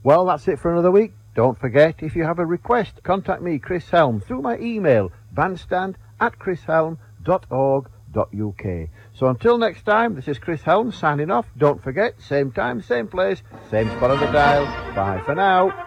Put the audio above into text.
Well, that's it for another week. Don't forget, if you have a request, contact me, Chris Helm, through my email, bandstand@chrishelm.org.uk. So until next time, this is Chris Helm signing off. Don't forget, same time, same place, same spot on the dial. Bye for now.